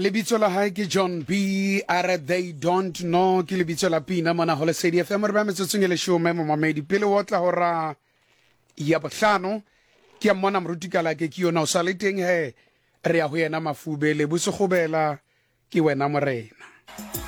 lebitso la hae ke John B. Are they don't know ke lebitso la Pina mona ho Lesedi FM re ba metsotsong le show mo mamedi pele o tla hora ya bohlano ke ya mona mrutikala ke yona o sale teng he re ya ho yena Mafube le bosegobela ke wena morena.